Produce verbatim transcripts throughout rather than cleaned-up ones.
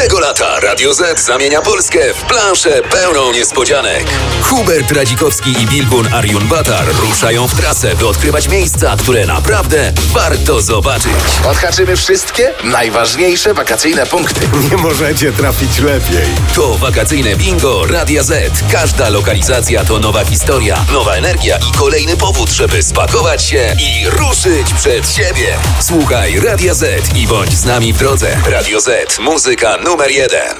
Tego lata Radio Z zamienia Polskę w planszę pełną niespodzianek. Hubert Radzikowski i Bilgun Arjun-Batar ruszają w trasę, by odkrywać miejsca, które naprawdę warto zobaczyć. Odhaczymy wszystkie najważniejsze wakacyjne punkty. Nie możecie trafić lepiej. To wakacyjne bingo Radia Z. Każda lokalizacja to nowa historia, nowa energia i kolejny powód, żeby spakować się i ruszyć przed siebie. Słuchaj Radia Z i bądź z nami w drodze. Radio Z. Muzyka numer jeden.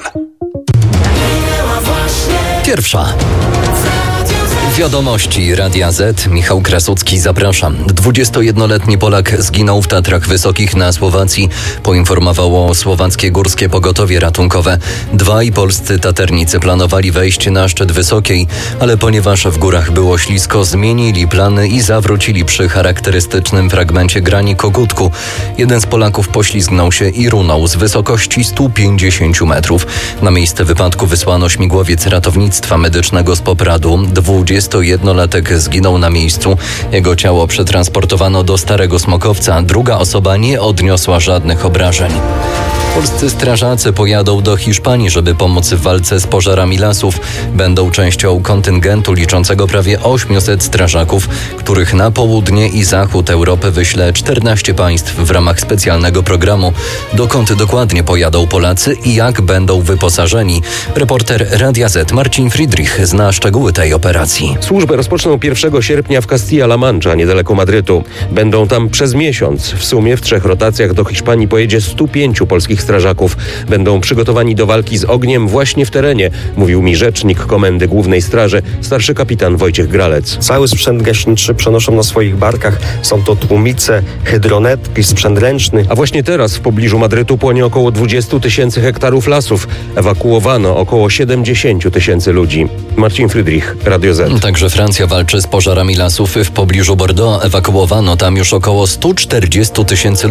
Pierwsza. Wiadomości Radia Z. Michał Krasucki, zapraszam. dwudziestojednoletni Polak zginął w Tatrach Wysokich na Słowacji, poinformowało Słowackie Górskie Pogotowie Ratunkowe. Dwaj polscy taternicy planowali wejść na szczyt Wysokiej, ale ponieważ w górach było ślisko, zmienili plany i zawrócili przy charakterystycznym fragmencie grani Kogutku. Jeden z Polaków poślizgnął się i runął z wysokości stu pięćdziesięciu metrów. Na miejsce wypadku wysłano śmigłowiec ratownictwa medycznego z Popradu. dwudziestojednolatek zginął na miejscu. Jego ciało przetransportowano do Starego Smokowca. Druga osoba nie odniosła żadnych obrażeń. Polscy strażacy pojadą do Hiszpanii, żeby pomóc w walce z pożarami lasów. Będą częścią kontyngentu liczącego prawie osiemset strażaków, których na południe i zachód Europy wyśle czternaście państw w ramach specjalnego programu. Dokąd dokładnie pojadą Polacy i jak będą wyposażeni? Reporter Radia Z Marcin Friedrich zna szczegóły tej operacji. Służbę rozpoczną pierwszego sierpnia w Castilla-La Mancha, niedaleko Madrytu. Będą tam przez miesiąc. W sumie w trzech rotacjach do Hiszpanii pojedzie stu pięciu polskich strażaków. Będą przygotowani do walki z ogniem właśnie w terenie, mówił mi rzecznik Komendy Głównej Straży, starszy kapitan Wojciech Gralec. Cały sprzęt gaśniczy przenoszą na swoich barkach. Są to tłumice, hydronetki, sprzęt ręczny. A właśnie teraz w pobliżu Madrytu płonie około dwudziestu tysięcy hektarów lasów. Ewakuowano około siedemdziesięciu tysięcy ludzi. Marcin Friedrich, Radio Z. Także Francja walczy z pożarami lasów w pobliżu Bordeaux. Ewakuowano tam już około stu czterdziestu tysięcy